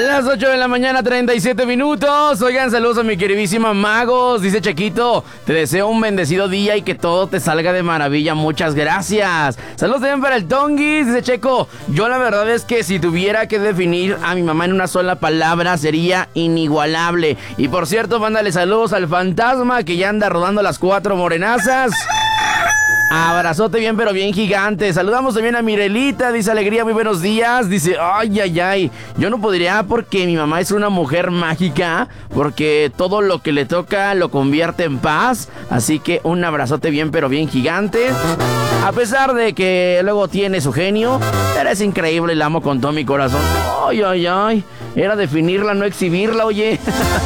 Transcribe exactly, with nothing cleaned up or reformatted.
Las ocho de la mañana, treinta y siete minutos. Oigan, saludos a mi queridísima Magos. Dice Chequito, te deseo un bendecido día y que todo te salga de maravilla. Muchas gracias. Saludos también para el Tonguis. Dice Checo, yo la verdad es que si tuviera que definir a mi mamá en una sola palabra sería inigualable. Y por cierto, mándale saludos al fantasma que ya anda rodando las cuatro morenazas. Abrazote bien, pero bien gigante. Saludamos también a Mirelita, dice Alegría, muy buenos días. Dice, ay, ay, ay, yo no podría porque mi mamá es una mujer mágica, porque todo lo que le toca lo convierte en paz. Así que un abrazote bien, pero bien gigante. A pesar de que luego tiene su genio, eres increíble, la amo con todo mi corazón. Ay, ay, ay, era definirla, no exhibirla, oye.